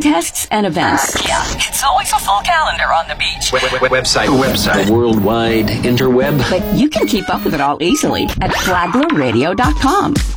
contests and events. Yeah, it's always a full calendar on the beach. Website. The worldwide interweb. But you can keep up with it all easily at FlaglerRadio.com.